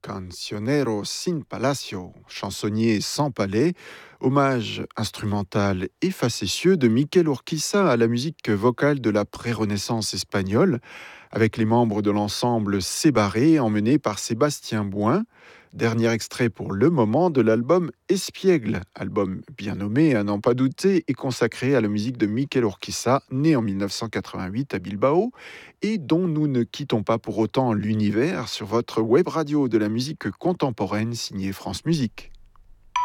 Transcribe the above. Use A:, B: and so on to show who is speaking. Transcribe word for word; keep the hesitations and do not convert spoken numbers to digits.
A: Cancionero sin palacio, chansonnier sans palais, hommage instrumental et facétieux de Miquel Urquiza à la musique vocale de la pré-Renaissance espagnole, avec les membres de l'ensemble Sébarré emmenés par Sébastien Bouin. Dernier extrait pour le moment de l'album Espiègle, album bien nommé à n'en pas douter et consacré à la musique de Miquel Urquiza, né en mille neuf cent quatre-vingt-huit à Bilbao, et dont nous ne quittons pas pour autant l'univers sur votre web radio de la musique contemporaine signée France Musique.